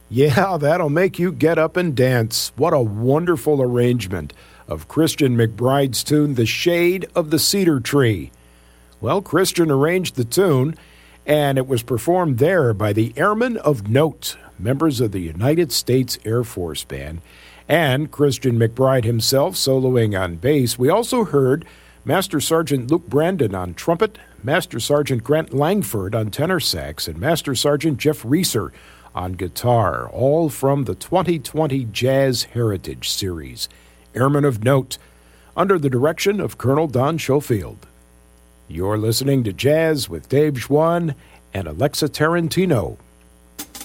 Yeah, that'll make you get up and dance. What a wonderful arrangement of Christian McBride's tune, The Shade of the Cedar Tree. Well, Christian arranged the tune, and it was performed there by the Airmen of Note, members of the United States Air Force Band, and Christian McBride himself soloing on bass. We also heard Master Sergeant Luke Brandon on trumpet, Master Sergeant Grant Langford on tenor sax, and Master Sergeant Jeff Reeser on guitar, all from the 2020 Jazz Heritage Series, Airmen of Note, under the direction of Colonel Don Schofield. You're listening to Jazz with Dave Schwann and Alexa Tarantino.